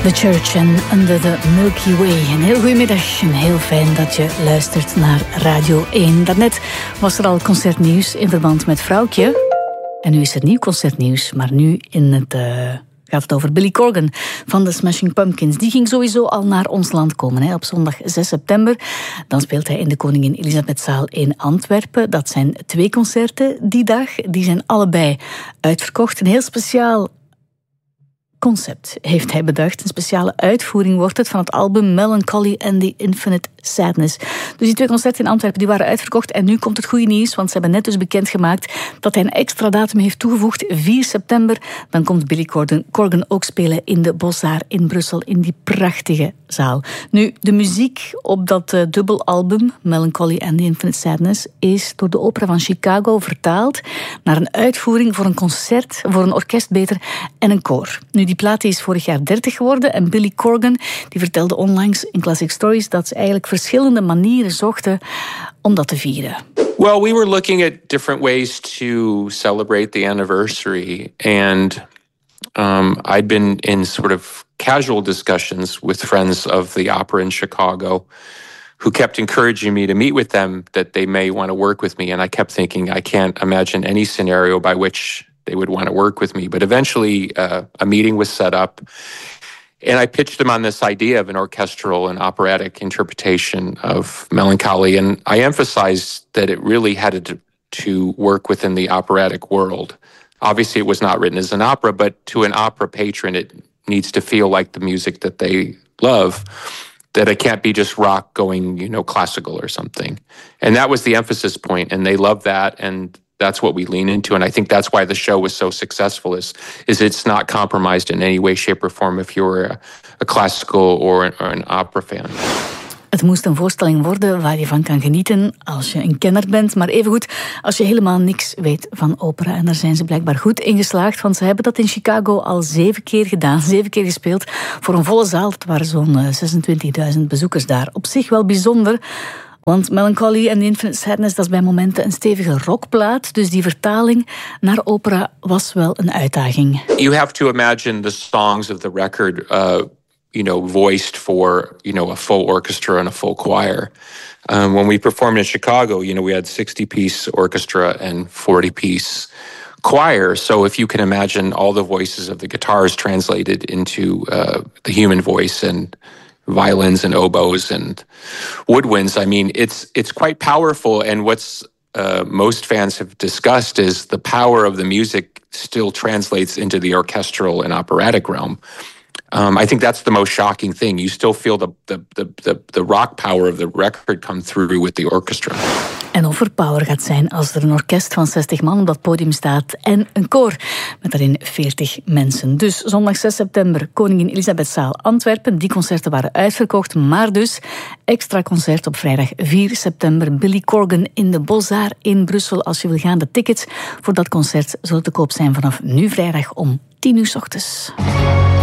The Church and Under the Milky Way. Een heel goedemiddag en heel fijn dat je luistert naar Radio 1. Daarnet was er al concertnieuws in verband met Vrouwtje. En nu is er nieuw concertnieuws, maar nu gaat het over Billy Corgan van de Smashing Pumpkins. Die ging sowieso al naar ons land komen op zondag 6 september. Dan speelt hij in de Koningin Elisabethzaal in Antwerpen. Dat zijn 2 concerten die dag. Die zijn allebei uitverkocht. Een heel speciaal concept heeft hij bedacht. Een speciale uitvoering wordt het van het album Melancholy and the Infinite Sadness. Dus die 2 concerten in Antwerpen die waren uitverkocht. En nu komt het goede nieuws, want ze hebben net dus bekendgemaakt dat hij een extra datum heeft toegevoegd. 4 september. Dan komt Billy Corgan ook spelen in de Boszaar in Brussel, in die prachtige zaal. Nu, de muziek op dat dubbelalbum Melancholy and the Infinite Sadness is door de Opera van Chicago vertaald naar een uitvoering voor een concert, voor een orkest beter en een koor. Nu, die plaat is vorig jaar 30 geworden en Billy Corgan die vertelde onlangs in Classic Stories dat ze eigenlijk verschillende manieren zochten om dat te vieren. Well, we were looking at different ways to celebrate the anniversary, and I'd been in sort of casual discussions with friends of the opera in Chicago who kept encouraging me to meet with them, that they may want to work with me. And I kept thinking, I can't imagine any scenario by which they would want to work with me. But eventually a meeting was set up, and I pitched them on this idea of an orchestral and operatic interpretation of Melancholy. And I emphasized that it really had to work within the operatic world. Obviously, it was not written as an opera, but to an opera patron, it needs to feel like the music that they love, that it can't be just rock going, classical or something. And that was the emphasis point, and they love that, and that's what we lean into. And I think that's why the show was so successful, is it's not compromised in any way, shape, or form if you're a classical or an opera fan. Het moest een voorstelling worden waar je van kan genieten als je een kenner bent, maar evengoed als je helemaal niks weet van opera. En daar zijn ze blijkbaar goed in geslaagd, want ze hebben dat in Chicago al 7 keer gedaan, 7 keer gespeeld voor een volle zaal. Het waren zo'n 26.000 bezoekers daar. Op zich wel bijzonder, want Melancholy and the Infinite Sadness, dat is bij momenten een stevige rockplaat, dus die vertaling naar opera was wel een uitdaging. You have to imagine the songs of the record voiced for, a full orchestra and a full choir. When we performed in Chicago, we had 60-piece orchestra and 40-piece choir. So if you can imagine all the voices of the guitars translated into the human voice and violins and oboes and woodwinds, I mean, it's quite powerful. And what's most fans have discussed is the power of the music still translates into the orchestral and operatic realm. I think that's the most shocking thing. You still feel the rock power of the record come through with the orchestra. En of er power gaat zijn als er een orkest van 60 man op dat podium staat en een koor met daarin 40 mensen. Dus zondag 6 september, Koningin Elisabethzaal Antwerpen. Die concerten waren uitverkocht, maar dus extra concert op vrijdag 4 september. Billy Corgan in de Boszaar in Brussel. Als je wil gaan, de tickets voor dat concert zullen te koop zijn vanaf nu vrijdag om 10:00 's ochtends.